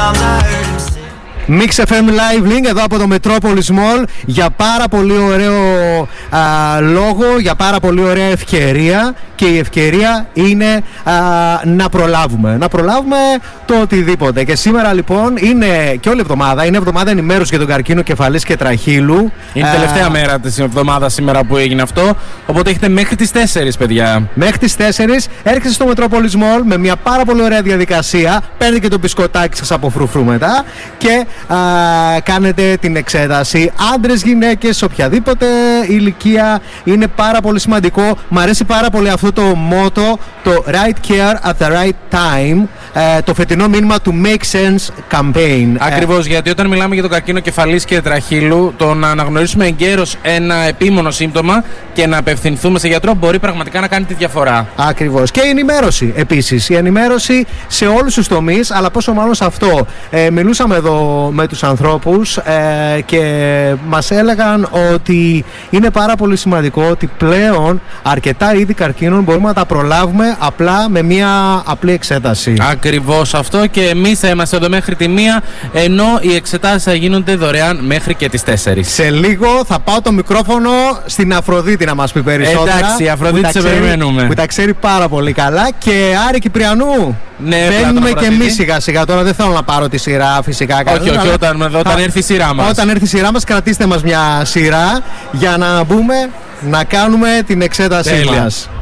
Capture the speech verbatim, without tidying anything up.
Mix εφ εμ Live Link εδώ από το Metropolis Mall για πάρα πολύ ωραίο α, λόγο, για πάρα πολύ ωραία ευκαιρία, και η ευκαιρία είναι α, να προλάβουμε, να προλάβουμε το οτιδήποτε. Και σήμερα λοιπόν είναι και όλη η εβδομάδα, είναι εβδομάδα ενημέρωση για τον καρκίνο κεφαλής και τραχύλου. Είναι η τελευταία μέρα της εβδομάδας σήμερα που έγινε αυτό, οπότε έχετε μέχρι τις τέσσερις, παιδιά. Μέχρι τις τέσσερις έρχεστε στο Metropolis Mall με μια πάρα πολύ ωραία διαδικασία, παίρνετε και το μπισκοτάκι σας από φρουφρού μετά και α, κάνετε την εξέταση. Άντρες, γυναίκες, οποιαδήποτε ηλικία, είναι πάρα πολύ σημαντικό. Μ' αρέσει πάρα πολύ αυτό το μότο, το Right Care at the Right Time, ε, το φετινό μήνυμα του Make Sense Campaign. Ακριβώς, ε, γιατί όταν μιλάμε για τον καρκίνο κεφαλής και τραχύλου, το να αναγνωρίσουμε εγκαίρως ένα επίμονο σύμπτωμα και να απευθυνθούμε σε γιατρό μπορεί πραγματικά να κάνει τη διαφορά. Ακριβώς. Και η ενημέρωση επίσης. Η ενημέρωση σε όλους τους τομείς, αλλά πόσο μάλλον σε αυτό. Ε, μιλούσαμε εδώ με τους ανθρώπους ε, και μας έλεγαν ότι είναι πάρα πολύ σημαντικό ότι πλέον αρκετά είδη καρκίνων μπορούμε να τα προλάβουμε απλά με μια απλή εξέταση. Ακριβώς αυτό, και εμείς θα είμαστε εδώ μέχρι τη μία, ενώ οι εξετάσεις θα γίνονται δωρεάν μέχρι και τις τέσσερις. Σε λίγο θα πάω το μικρόφωνο στην Αφροδίτη να μας πει περισσότερα. Εντάξει, Αφροδίτη, σε περιμένουμε. Που τα ξέρει πάρα πολύ καλά. Και Άρη Κυπριανού, ναι, μπαίνουμε και εμείς σιγά σιγά. Τώρα δεν θέλω να πάρω τη σειρά φυσικά. Όχι, όχι, όταν, όταν θα... έρθει η σειρά μας. Όταν έρθει η σειρά μας, κρατήστε μας μια σειρά για να μπούμε να κάνουμε την εξέτασή μας.